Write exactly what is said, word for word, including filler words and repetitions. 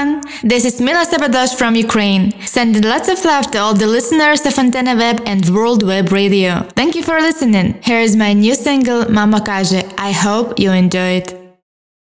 everyone! This is Mila Sabadosh from Ukraine, sending lots of love to all the listeners of Antenna Web and World Web Radio. Thank you for listening. Here is my new single, Mama Każe. I hope you enjoy it.